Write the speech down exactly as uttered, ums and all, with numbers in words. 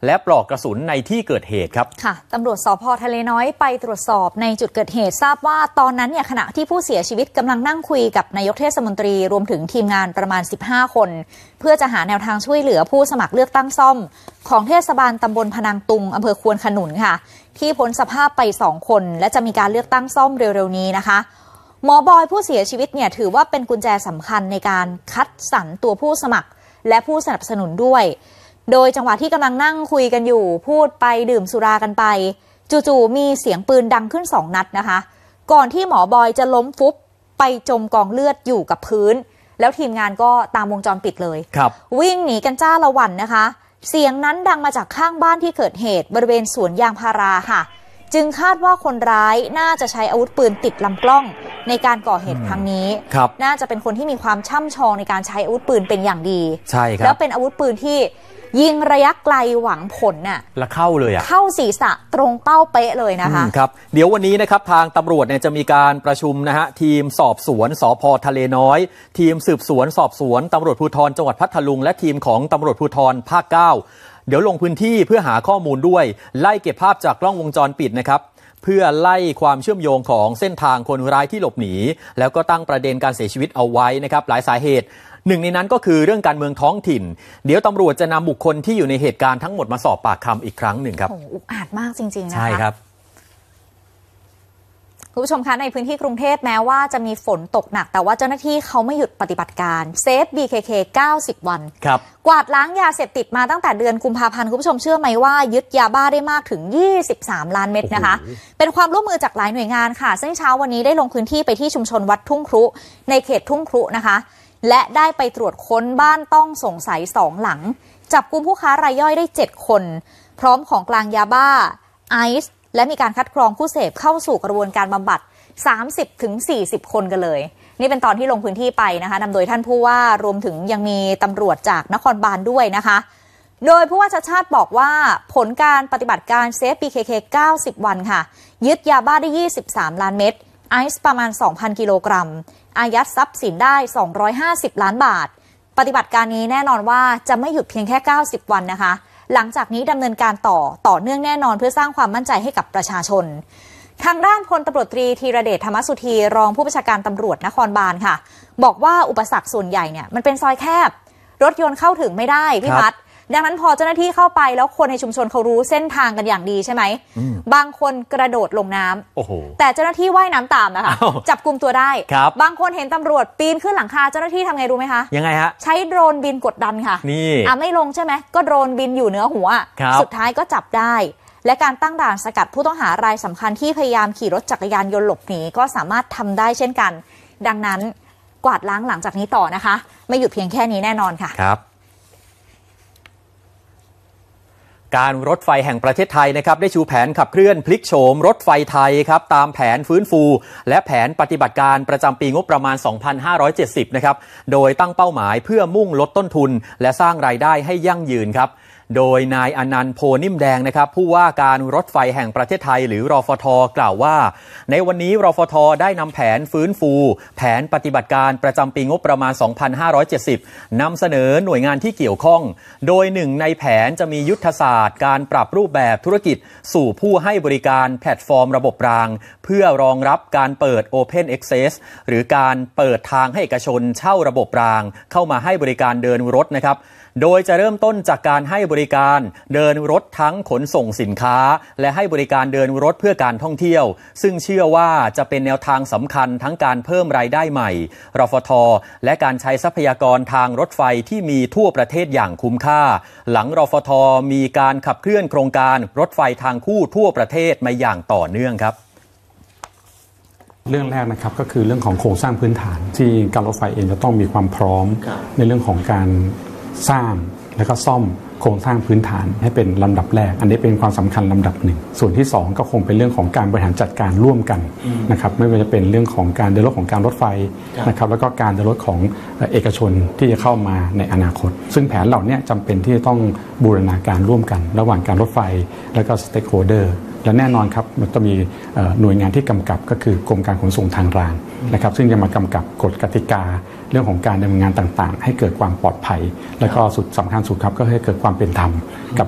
และปลอกกระสุนในที่เกิดเหตุครับค่ะตำรวจสภ.ทะเลน้อยไปตรวจสอบในจุดเกิดเหตุทราบว่าตอนนั้นเนี่ยขณะที่ผู้เสียชีวิตกำลังนั่งคุยกับนายกเทศมนตรีรวมถึงทีมงานประมาณสิบห้าคนเพื่อจะหาแนวทางช่วยเหลือผู้สมัครเลือกตั้งซ่อมของเทศบาลตำบลพนังตุงอำเภอควนขนุนค่ะที่พ้นสภาพไปสองคนและจะมีการเลือกตั้งซ่อมเร็วๆนี้นะคะหมอบอยผู้เสียชีวิตเนี่ยถือว่าเป็นกุญแจสำคัญในการคัดสรรตัวผู้สมัครและผู้สนับสนุนด้วยโดยจังหวะที่กำลังนั่งคุยกันอยู่พูดไปดื่มสุรากันไปจู่ๆมีเสียงปืนดังขึ้นสองนัดนะคะก่อนที่หมอบอยจะล้มฟุบไปจมกองเลือดอยู่กับพื้นแล้วทีมงานก็ตามวงจรปิดเลยครับวิ่งหนีกันจ้าละวันนะคะเสียงนั้นดังมาจากข้างบ้านที่เกิดเหตุบริเวณสวนยางพาราค่ะจึงคาดว่าคนร้ายน่าจะใช้อาวุธปืนติดลำกล้องในการก่อเหตุครั้งนี้น่าจะเป็นคนที่มีความช่ำชองในการใช้อาวุธปืนเป็นอย่างดีใช่ครับแล้วเป็นอาวุธปืนที่ยิงระยะไกลหวังผลน่ะแล้วเข้าเลยอ่ะเข้าศีรษะตรงเป้าเป๊ะเลยนะคะครับเดี๋ยววันนี้นะครับทางตำรวจเนี่ยจะมีการประชุมนะฮะทีมสอบสวนสภ.ทะเลน้อยทีมสืบสวนสอบสวนตำรวจภูธรจังหวัดพัทลุงและทีมของตำรวจภูธรภาคเก้าเดี๋ยวลงพื้นที่เพื่อหาข้อมูลด้วยไล่เก็บภาพจากกล้องวงจรปิดนะครับเพื่อไล่ความเชื่อมโยงของเส้นทางคนร้ายที่หลบหนีแล้วก็ตั้งประเด็นการเสียชีวิตเอาไว้นะครับหลายสาเหตุหนึ่งในนั้นก็คือเรื่องการเมืองท้องถิ่นเดี๋ยวตำรวจจะนำบุคคลที่อยู่ในเหตุการณ์ทั้งหมดมาสอบปากคำอีกครั้งหนึ่งครับโอ้อุกอาจมากจริงๆนะคะใช่ครับคุณผู้ชมคะในพื้นที่กรุงเทพแม้ว่าจะมีฝนตกหนักแต่ว่าเจ้าหน้าที่เขาไม่หยุดปฏิบัติการเซฟ บี เค เค เก้าสิบ วันครับกวาดล้างยาเสพติดมาตั้งแต่เดือนกุมภาพันธ์คุณผู้ชมเชื่อไหมว่ายึดยาบ้าได้มากถึงยี่สิบสามล้านเม็ดนะคะเป็นความร่วมมือจากหลายหน่วยงานค่ะซึ่งเช้าวันนี้ได้ลงพื้นที่ไปที่ชุมชนวัดทุ่งครุในเขตทุ่งครุนะคะและได้ไปตรวจค้นบ้านต้องสงสัยสองหลังจับกุมผู้ค้ารายย่อยได้เจ็ดคนพร้อมของกลางยาบ้าไอซ์และมีการคัดกรองผู้เสพเข้าสู่กระบวนการบำบัด สามสิบถึงสี่สิบ คนกันเลยนี่เป็นตอนที่ลงพื้นที่ไปนะคะนำโดยท่านผู้ว่ารวมถึงยังมีตำรวจจากนครบาลด้วยนะคะโดยผู้ว่าชัชชาติบอกว่าผลการปฏิบัติการเซฟ บี เค เค เก้าสิบ วันค่ะยึดยาบ้าได้ยี่สิบสามล้านเม็ดไอซ์ประมาณ สองพัน กิโลกรัมอายัดทรัพย์สินได้สองร้อยห้าสิบล้านบาทปฏิบัติการนี้แน่นอนว่าจะไม่หยุดเพียงแค่เก้าสิบวันนะคะหลังจากนี้ดำเนินการต่อต่อเนื่องแน่นอนเพื่อสร้างความมั่นใจให้กับประชาชนทางด้านพลตำรวจตรีธีรเดชธรรมสุธีรองผู้บัญชาการตำรวจนครบาลค่ะบอกว่าอุปสรรคส่วนใหญ่เนี่ยมันเป็นซอยแคบรถยนต์เข้าถึงไม่ได้พี่พัฒน์ดังนั้นพอเจ้าหน้าที่เข้าไปแล้วคนในชุมชนเขารู้เส้นทางกันอย่างดีใช่ไหมบางคนกระโดดลงน้ำแต่เจ้าหน้าที่ว่ายน้ำตามนะคะจับกุมตัวได้บางคนเห็นตำรวจปีนขึ้นหลังคาเจ้าหน้าที่ทำไงรู้ไหมคะยังไงฮะใช้โดรนบินกดดันค่ะนี่อ่ะไม่ลงใช่ไหมก็โดรนบินอยู่เหนือหัวสุดท้ายก็จับได้และการตั้งด่านสกัดผู้ต้องหารายสำคัญที่พยายามขี่รถจักรยานยนต์หลบหนีก็สามารถทำได้เช่นกันดังนั้นกวาดล้างหลังจากนี้ต่อนะคะไม่หยุดเพียงแค่นี้แน่นอนค่ะครับการรถไฟแห่งประเทศไทยนะครับได้ชูแผนขับเคลื่อนพลิกโฉมรถไฟไทยครับตามแผนฟื้นฟูและแผนปฏิบัติการประจำปีงบประมาณสองพันห้าร้อยเจ็ดสิบนะครับโดยตั้งเป้าหมายเพื่อมุ่งลดต้นทุนและสร้างรายได้ให้ยั่งยืนครับโดยนายอนันต์โพนิ่มแดงนะครับผู้ว่าการรถไฟแห่งประเทศไทยหรือรฟท.กล่าวว่าในวันนี้รฟท.ได้นำแผนฟื้นฟูแผนปฏิบัติการประจำปีงบประมาณสองพันห้าร้อยเจ็ดสิบนำเสนอหน่วยงานที่เกี่ยวข้องโดยหนึ่งในแผนจะมียุทธศาสตร์การปรับรูปแบบธุรกิจสู่ผู้ให้บริการแพลตฟอร์มระบบรางเพื่อรองรับการเปิด Open Access หรือการเปิดทางให้เอกชนเช่าระบบรางเข้ามาให้บริการเดินรถนะครับโดยจะเริ่มต้นจากการให้บริการเดินรถทั้งขนส่งสินค้าและให้บริการเดินรถเพื่อการท่องเที่ยวซึ่งเชื่อว่าจะเป็นแนวทางสำคัญทั้งการเพิ่มรายได้ใหม่รฟท.และการใช้ทรัพยากรทางรถไฟที่มีทั่วประเทศอย่างคุ้มค่าหลังรฟท.มีการขับเคลื่อนโครงการรถไฟทางคู่ทั่วประเทศมาอย่างต่อเนื่องครับเรื่องแรกนะครับก็คือเรื่องของโครงสร้างพื้นฐานที่การรถไฟเองจะต้องมีความพร้อมในเรื่องของการสร้างและก็ซ่อมโครงสร้างพื้นฐานให้เป็นลำดับแรกอันนี้เป็นความสำคัญลำดับหนึ่งส่วนที่สองก็คงเป็นเรื่องของการบริหารจัดการร่วมกันนะครับไม่ว่าจะเป็นเรื่องของการเดินรถของการรถไฟนะครับแล้วก็การเดินรถของเอกชนที่จะเข้ามาในอนาคตซึ่งแผนเหล่านี้จำเป็นที่จะต้องบูรณาการร่วมกันระหว่างการรถไฟและก็สเต็กโฮลเดอร์และแน่นอนครับมันจะมีหน่วยงานที่กำกับก็คือกรมการขนส่งทางรางนะครับซึ่งจะมากำกับกฎกติกาเรื่องของการดำเนินงานต่างๆให้เกิดความปลอดภัยและก็สุดสำคัญสุดครับก็ให้เกิดความเป็นธรรมกับ